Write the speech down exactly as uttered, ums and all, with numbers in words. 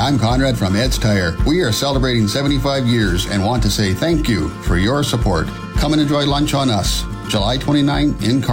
I'm Conrad from Ed's Tire. We are celebrating seventy-five years and want to say thank you for your support. Come and enjoy lunch on us, July twenty-ninth in Car.